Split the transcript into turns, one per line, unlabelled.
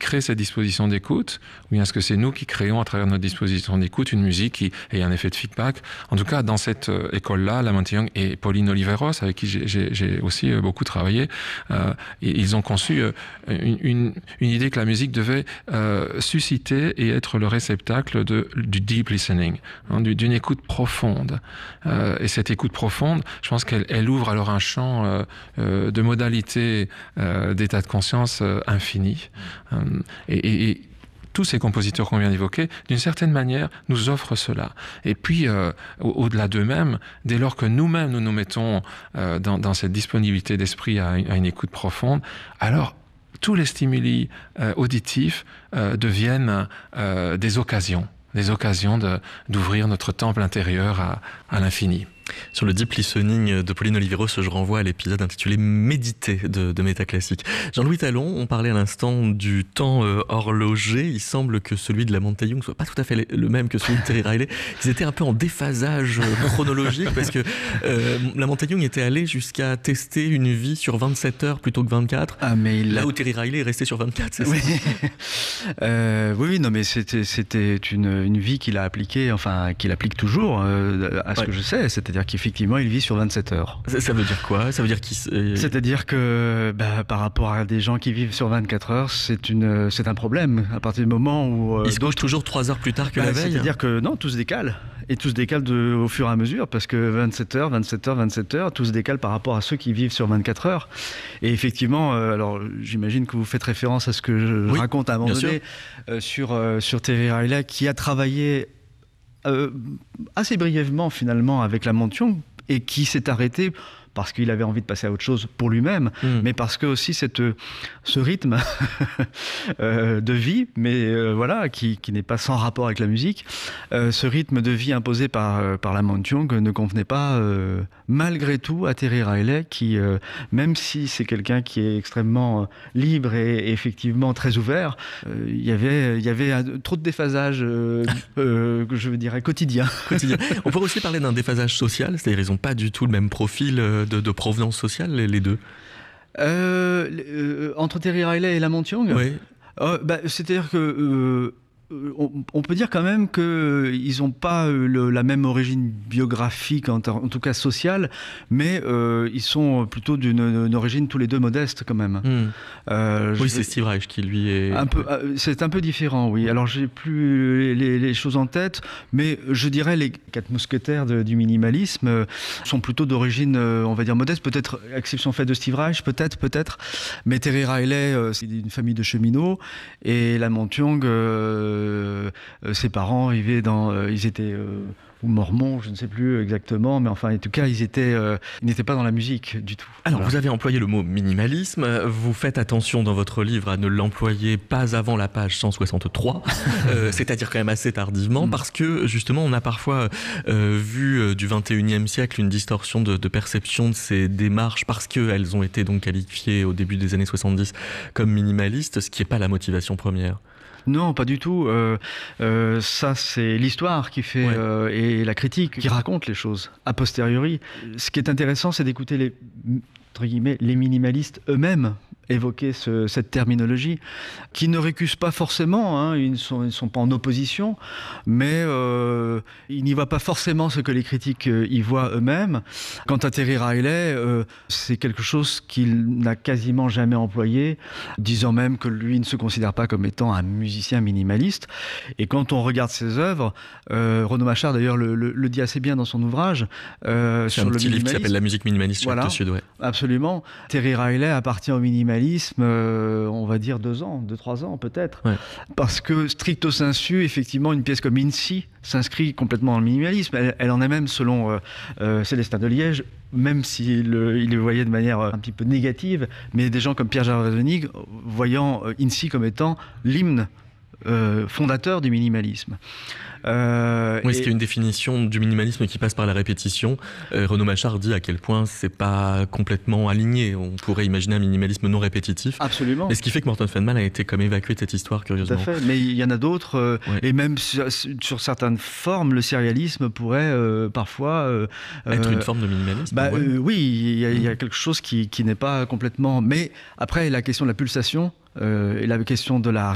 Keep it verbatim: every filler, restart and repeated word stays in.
crée cette disposition d'écoute, ou bien est-ce que c'est nous qui créons à travers notre disposition d'écoute une musique qui ait un effet de feedback? En tout cas, dans cette euh, école-là, Lamonte Young et Pauline Oliveros, avec qui j'ai, j'ai, j'ai aussi euh, beaucoup travaillé, euh, ils ont conçu euh, une, une, une idée que la musique devait euh, susciter et être le réceptacle de, du deep listening, hein, d'une écoute profonde. Euh, et cette écoute profonde, je pense qu'elle elle ouvre alors un champ euh, euh, de modalités euh, d'état de conscience euh, infini. Euh, et, et, et tous ces compositeurs qu'on vient d'évoquer, d'une certaine manière, nous offrent cela. Et puis, euh, au- au-delà d'eux-mêmes, dès lors que nous-mêmes nous nous mettons euh, dans, dans cette disponibilité d'esprit à, une- à une écoute profonde, alors tous les stimuli euh, auditifs euh, deviennent euh, des occasions, des occasions de, d'ouvrir notre temple intérieur à, à l'infini.
Sur le deep listening de Pauline Oliveros, je renvoie à l'épisode intitulé Méditer de, de Métaclassique. Jean-Louis Talon, on parlait à l'instant du temps euh, horloger. Il semble que celui de Lamonte Young soit pas tout à fait le même que celui de Terry Riley. Ils étaient un peu en déphasage euh, chronologique parce que euh, Lamonte Young était allé jusqu'à tester une vie sur vingt-sept heures plutôt que vingt-quatre.
Ah, mais il
Là
a-
où Terry Riley est resté sur vingt-quatre, c'est
Oui.
ça?
Euh, oui, oui, non, mais c'était, c'était une, une vie qu'il a appliquée, enfin, qu'il applique toujours, euh, à ce
Ouais.
que je sais. C'est-à-dire qu'effectivement, il vit sur vingt-sept heures.
Ça, ça veut dire quoi? Ça veut dire qu'il... s- euh,
C'est-à-dire que, bah, par rapport à des gens qui vivent sur vingt-quatre heures, c'est une, c'est un problème. À partir du moment où, euh,
il se couche toujours trois heures plus tard que
bah,
la veille?
c'est-à-dire que non, tout se décale. Et tout se décale de, au fur et à mesure, parce que vingt-sept heures, vingt-sept heures, vingt-sept heures, tout se décale par rapport à ceux qui vivent sur vingt-quatre heures. Et effectivement, euh, alors j'imagine que vous faites référence à ce que je
Oui,
raconte à un moment
bien
donné euh, sur, euh, sur Terry Riley, qui a travaillé euh, assez brièvement finalement avec Lamonte Young, et qui s'est arrêté parce qu'il avait envie de passer à autre chose pour lui-même,
Mm.
mais parce que aussi cette, ce rythme euh, de vie, mais euh, voilà, qui, qui n'est pas sans rapport avec la musique, euh, ce rythme de vie imposé par, euh, par Lamonte Young ne convenait pas euh, malgré tout à Terry Riley, qui, euh, même si c'est quelqu'un qui est extrêmement euh, libre et, et effectivement très ouvert, euh, il y avait, il y avait un- trop de déphasage, euh, euh, que je dirais quotidien.
Quotidien. On pourrait aussi parler d'un déphasage social, c'est-à-dire ils n'ont pas du tout le même profil euh, de, de provenance sociale, les, les deux.
Euh, euh, entre Terry Riley et Lamonte Young,
Oui.
Euh, bah, c'est-à-dire que euh, euh, on, on peut dire quand même qu'ils n'ont pas euh, le- la même origine biographique, en, en tout cas sociale, mais euh, ils sont plutôt d'une une origine tous les deux modeste quand même.
Hmm.
Euh, je
Oui,
vais-
c'est Steve Reich qui lui est...
un peu, euh, c'est un peu différent, oui. Alors j'ai plus les, les choses en tête, mais je dirais les quatre mousquetaires de- du minimalisme euh, sont plutôt d'origine, euh, on va dire modeste, peut-être exception faite de Steve Reich, peut-être, peut-être. Mais Terry Riley, euh, c'est une famille de cheminots, et Lamonte Young, euh, euh, ses parents vivaient dans, euh, ils étaient euh, ou mormons, je ne sais plus exactement, mais enfin, en tout cas, ils étaient, euh, ils n'étaient pas dans la musique du tout.
Alors,
Voilà.
vous avez employé le mot minimalisme. Vous faites attention dans votre livre à ne l'employer pas avant la page cent soixante-trois, euh, c'est-à-dire quand même assez tardivement,
Mm.
parce que justement, on a parfois euh, vu euh, du vingt et unième siècle une distorsion de, de perception de ces démarches parce qu'elles ont été donc qualifiées au début des années soixante-dix comme minimalistes, ce qui n'est pas la motivation première.
Non, pas du tout. Euh, euh, ça, c'est l'histoire qui fait
Ouais.
euh, et la critique qui raconte les choses a posteriori. Ce qui est intéressant, c'est d'écouter les, entre guillemets, les minimalistes eux-mêmes évoquer ce, cette terminologie, qui ne récusent pas forcément, hein, ils ne sont, ils sont pas en opposition, mais euh, ils n'y voient pas forcément ce que les critiques euh, y voient eux-mêmes. Quant à Terry Riley, euh, c'est quelque chose qu'il n'a quasiment jamais employé, disant même que lui ne se considère pas comme étant un musicien minimaliste. Et quand on regarde ses œuvres, euh, Renaud Machard d'ailleurs le, le, le dit assez bien dans son ouvrage, euh,
C'est
sur
un
le
petit livre qui
minimalisme.
s'appelle La musique minimaliste chez
Voilà.
Actes Sud, ouais.
Absolument. Terry Riley appartient au minimalisme, euh, on va dire deux ans, deux, trois ans peut-être.
Ouais.
Parce que stricto sensu, effectivement, une pièce comme Incy s'inscrit complètement dans le minimalisme. Elle, elle en est même, selon euh, euh, Célestin de Liège, même s'il euh, il le voyait de manière euh, un petit peu négative, mais des gens comme Pierre Gervais-Venig voyant euh, Incy comme étant l'hymne euh, fondateur du minimalisme. Euh,
Oui,
et-
ce qui est une définition du minimalisme qui passe par la répétition. Euh, Renaud Machard dit à quel point c'est pas complètement aligné. On pourrait imaginer un minimalisme non répétitif.
Absolument.
Et ce qui fait que Morton Feldman a été comme évacué de cette histoire,
Tout à
curieusement.
fait, mais il y en a d'autres, euh,
Ouais.
et même sur, sur certaines formes, le sérialisme pourrait euh, parfois euh,
Être
euh,
une forme de minimalisme.
Bah,
ouais.
euh, oui, il y, a, il y a
Mm.
quelque chose qui, qui n'est pas complètement. Mais après, la question de la pulsation euh, et la question de la